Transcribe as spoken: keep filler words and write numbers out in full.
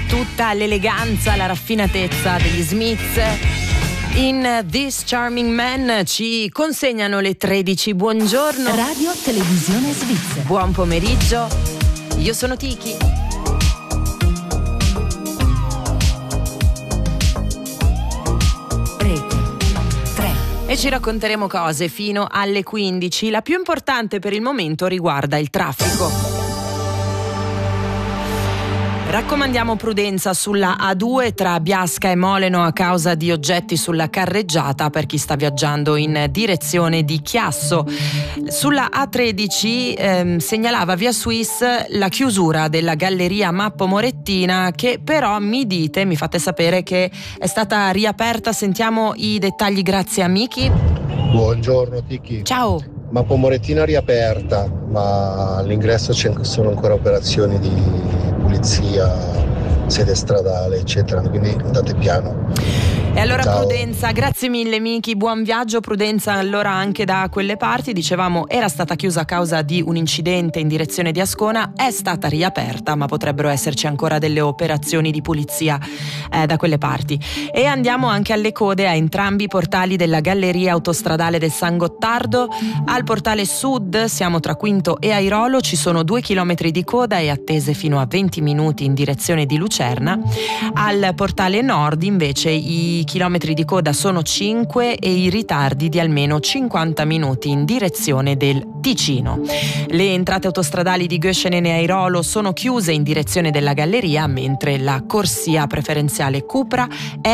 tutta l'eleganza, la raffinatezza degli Smiths. In This Charming Man ci consegnano le tredici. Buongiorno Radio Televisione Svizzera. Buon pomeriggio, io sono Tiki. Rete tre. E ci racconteremo cose fino alle quindici. La più importante per il momento riguarda il traffico. Raccomandiamo prudenza sulla A due tra Biasca e Moleno a causa di oggetti sulla carreggiata per chi sta viaggiando in direzione di Chiasso. Sulla A tredici ehm, segnalava Via Swiss la chiusura della galleria Mappo Morettina, che però mi dite, mi fate sapere che è stata riaperta. Sentiamo i dettagli, grazie a Miki. Buongiorno Tiki. Ciao. Mappo Morettina riaperta, ma all'ingresso ci sono ancora operazioni di pulizia, sede stradale, eccetera, quindi andate piano. E allora Ciao. prudenza, grazie mille Miki, buon viaggio. Prudenza allora anche da quelle parti. Dicevamo, era stata chiusa a causa di un incidente in direzione di Ascona, è stata riaperta, ma potrebbero esserci ancora delle operazioni di pulizia eh, da quelle parti. E andiamo anche alle code a entrambi i portali della galleria autostradale del San Gottardo. Al portale sud, siamo tra Quinto e Airolo, ci sono due chilometri di coda e attese fino a venti minuti in direzione di Lucerna. Al portale nord invece i I chilometri di coda sono cinque e i ritardi di almeno cinquanta minuti in direzione del Ticino. Le entrate autostradali di Göschenen e Airolo sono chiuse in direzione della galleria, mentre la corsia preferenziale Cupra è